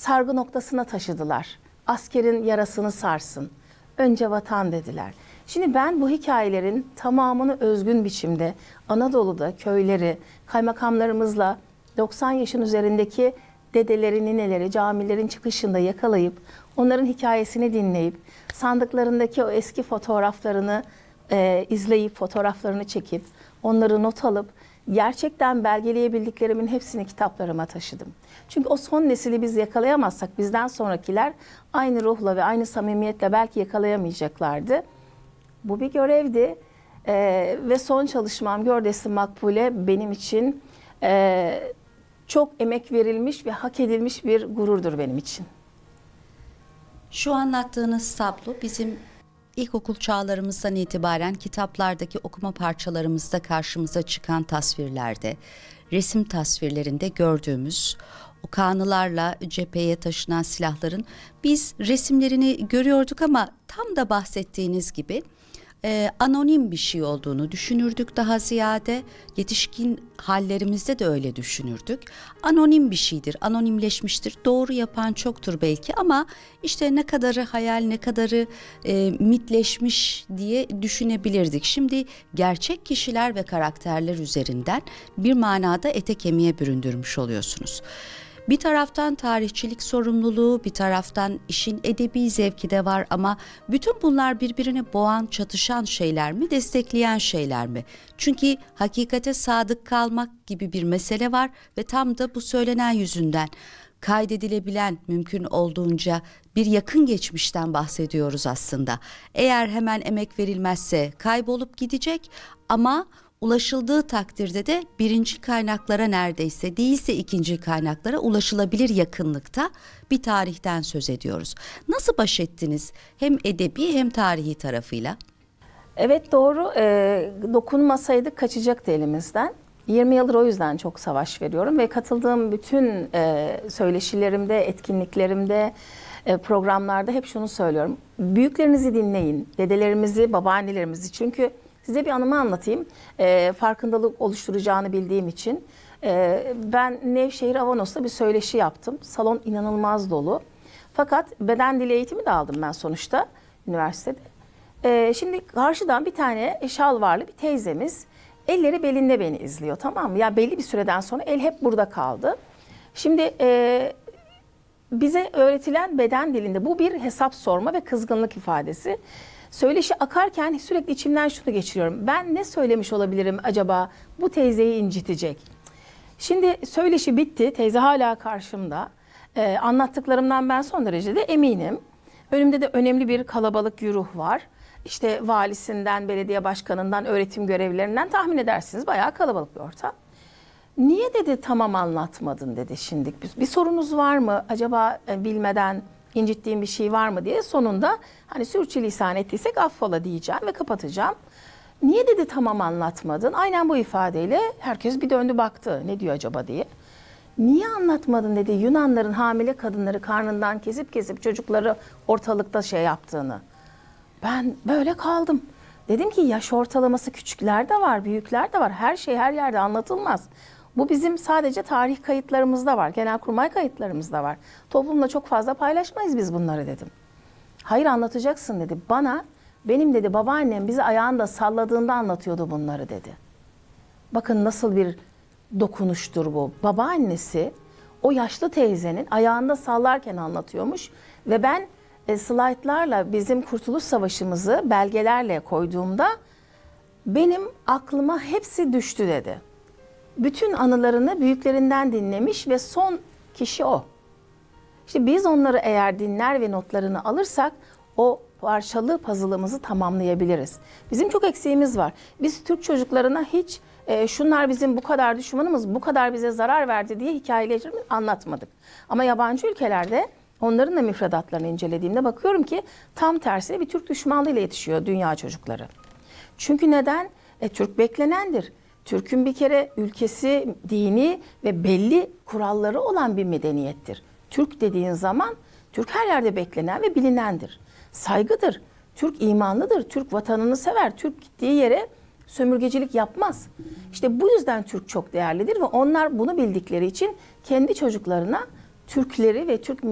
sargı noktasına taşıdılar. Askerin yarasını sarsın. Önce vatan dediler. Şimdi ben bu hikayelerin tamamını özgün biçimde Anadolu'da köyleri, kaymakamlarımızla 90 yaşın üzerindeki dedeleri, nineleri camilerin çıkışında yakalayıp onların hikayesini dinleyip sandıklarındaki o eski fotoğraflarını izleyip fotoğraflarını çekip onları not alıp gerçekten belgeleyebildiklerimin hepsini kitaplarıma taşıdım. Çünkü o son nesili biz yakalayamazsak bizden sonrakiler aynı ruhla ve aynı samimiyetle belki yakalayamayacaklardı. Bu bir görevdi ve son çalışmam Gördes'in Makbule benim için çok emek verilmiş ve hak edilmiş bir gururdur benim için. Şu anlattığınız tablo bizim ilkokul çağlarımızdan itibaren kitaplardaki okuma parçalarımızda karşımıza çıkan tasvirlerde, resim tasvirlerinde gördüğümüz o kanılarla cepheye taşınan silahların biz resimlerini görüyorduk ama tam da bahsettiğiniz gibi anonim bir şey olduğunu düşünürdük daha ziyade. Yetişkin hallerimizde de öyle düşünürdük. Anonim bir şeydir, anonimleşmiştir. Doğru yapan çoktur belki ama işte ne kadarı hayal, ne kadarı mitleşmiş diye düşünebilirdik. Şimdi gerçek kişiler ve karakterler üzerinden bir manada ete kemiğe büründürmüş oluyorsunuz. Bir taraftan tarihçilik sorumluluğu, bir taraftan işin edebi zevki de var ama bütün bunlar birbirine boğan, çatışan şeyler mi, destekleyen şeyler mi? Çünkü hakikate sadık kalmak gibi bir mesele var ve tam da bu söylenen yüzünden kaydedilebilen mümkün olduğunca bir yakın geçmişten bahsediyoruz aslında. Eğer hemen emek verilmezse kaybolup gidecek ama ulaşıldığı takdirde de birinci kaynaklara neredeyse değilse ikinci kaynaklara ulaşılabilir yakınlıkta bir tarihten söz ediyoruz. Nasıl baş ettiniz hem edebi hem tarihi tarafıyla? Evet doğru, dokunmasaydık kaçacaktı elimizden. 20 yıldır o yüzden çok savaş veriyorum ve katıldığım bütün söyleşilerimde, etkinliklerimde, programlarda hep şunu söylüyorum. Büyüklerinizi dinleyin, dedelerimizi, babaannelerimizi çünkü size bir anımı anlatayım. Farkındalık oluşturacağını bildiğim için. Ben Nevşehir Avanos'ta bir söyleşi yaptım. Salon inanılmaz dolu. Fakat beden dili eğitimi de aldım ben sonuçta üniversitede. Şimdi karşıdan bir tane şalvarlı bir teyzemiz elleri belinde beni izliyor, tamam mı? Ya belli bir süreden sonra el hep burada kaldı. Şimdi bize öğretilen beden dilinde bu bir hesap sorma ve kızgınlık ifadesi. Söyleşi akarken sürekli içimden şunu geçiriyorum. Ben ne söylemiş olabilirim acaba bu teyzeyi incitecek? Şimdi söyleşi bitti. Teyze hala karşımda. Anlattıklarımdan ben son derece de eminim. Önümde de önemli bir kalabalık güruh var. İşte valisinden, belediye başkanından, öğretim görevlilerinden tahmin edersiniz. Bayağı kalabalık bir ortam. Niye dedi tamam anlatmadın dedi şimdi. Bir sorunuz var mı? Acaba bilmeden incittiğim bir şey var mı diye sonunda hani sürçülisan ettiysek affola diyeceğim ve kapatacağım. Niye dedi tamam anlatmadın? Aynen bu ifadeyle herkes bir döndü baktı. Ne diyor acaba diye. Niye anlatmadın dedi Yunanların hamile kadınları karnından kesip çocukları ortalıkta şey yaptığını. Ben böyle kaldım. Dedim ki yaş ortalaması küçükler de var, büyükler de var. Her şey her yerde anlatılmaz. Bu bizim sadece tarih kayıtlarımızda var, genelkurmay kayıtlarımızda var. Toplumla çok fazla paylaşmayız biz bunları dedim. Hayır anlatacaksın dedi. Benim dedi babaannem bizi ayağında salladığında anlatıyordu bunları dedi. Bakın nasıl bir dokunuştur bu. Babaannesi o yaşlı teyzenin ayağında sallarken anlatıyormuş ve ben slaytlarla bizim Kurtuluş Savaşımızı belgelerle koyduğumda benim aklıma hepsi düştü dedi. Bütün anılarını büyüklerinden dinlemiş ve son kişi o. İşte biz onları eğer dinler ve notlarını alırsak o parçalı puzzle'ımızı tamamlayabiliriz. Bizim çok eksiğimiz var. Biz Türk çocuklarına hiç şunlar bizim bu kadar düşmanımız, bu kadar bize zarar verdi diye hikayeleri anlatmadık. Ama yabancı ülkelerde onların da müfredatlarını incelediğimde bakıyorum ki tam tersine bir Türk düşmanlığıyla yetişiyor dünya çocukları. Çünkü neden? Türk beklenendir. Türk'ün bir kere ülkesi, dini ve belli kuralları olan bir medeniyettir. Türk dediğin zaman Türk her yerde beklenen ve bilinendir. Saygıdır. Türk imanlıdır. Türk vatanını sever. Türk gittiği yere sömürgecilik yapmaz. İşte bu yüzden Türk çok değerlidir ve onlar bunu bildikleri için kendi çocuklarına Türkleri ve Türk